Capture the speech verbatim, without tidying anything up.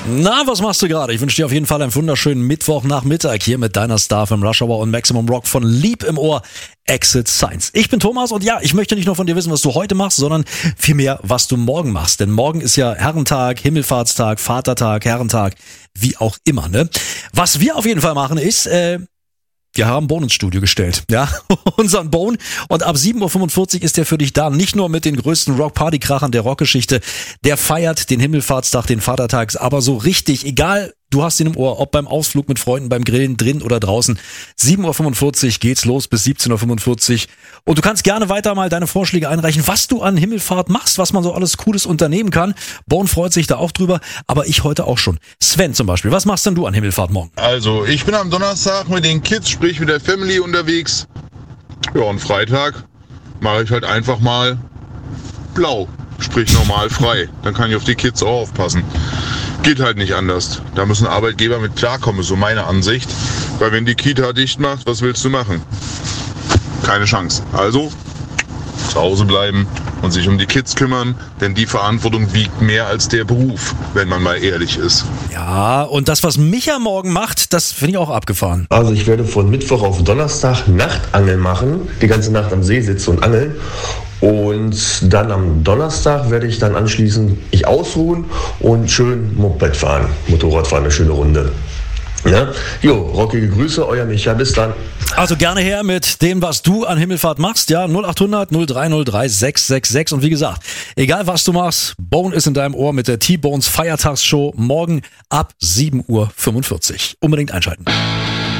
Na, was machst du gerade? Ich wünsche dir auf jeden Fall einen wunderschönen Mittwochnachmittag hier mit deiner Star vom Rush Hour und Maximum Rock von Lieb im Ohr, Exit Science. Ich bin Thomas und ja, ich möchte nicht nur von dir wissen, was du heute machst, sondern vielmehr, was du morgen machst. Denn morgen ist ja Herrentag, Himmelfahrtstag, Vatertag, Herrentag, wie auch immer, ne? Was wir auf jeden Fall machen ist, äh, wir haben Bone ins Studio gestellt, ja, unseren Bone. Und ab sieben Uhr fünfundvierzig ist der für dich da, nicht nur mit den größten Rock-Party-Krachern der Rockgeschichte. Der feiert den Himmelfahrtstag, den Vatertag, aber so richtig, egal, du hast ihn im Ohr, ob beim Ausflug mit Freunden, beim Grillen, drin oder draußen. sieben Uhr fünfundvierzig geht's los bis siebzehn Uhr fünfundvierzig. Und du kannst gerne weiter mal deine Vorschläge einreichen, was du an Himmelfahrt machst, was man so alles Cooles unternehmen kann. Bone freut sich da auch drüber, aber ich heute auch schon. Sven zum Beispiel, was machst denn du an Himmelfahrt morgen? Also, ich bin am Donnerstag mit den Kids, sprich mit der Family unterwegs. Ja, und Freitag mache ich halt einfach mal blau, sprich normal frei. Dann kann ich auf die Kids auch aufpassen. Geht halt nicht anders. Da müssen Arbeitgeber mit klarkommen, ist so meine Ansicht. Weil wenn die Kita dicht macht, was willst du machen? Keine Chance. Also zu Hause bleiben und sich um die Kids kümmern, denn die Verantwortung wiegt mehr als der Beruf, wenn man mal ehrlich ist. Ja, und das, was Micha morgen macht, das finde ich auch abgefahren. Also ich werde von Mittwoch auf Donnerstag Nachtangeln machen, die ganze Nacht am See sitzen und angeln. Und dann am Donnerstag werde ich dann anschließend mich ausruhen und schön Moped fahren, Motorrad fahren, eine schöne Runde. Ja? Jo, rockige Grüße, euer Micha, bis dann. Also gerne her mit dem, was du an Himmelfahrt machst, ja, null acht hundert null drei null drei sechs sechs sechs. Und wie gesagt, egal was du machst, Bone ist in deinem Ohr mit der T-Bones Feiertagsshow morgen ab sieben Uhr fünfundvierzig. Unbedingt einschalten.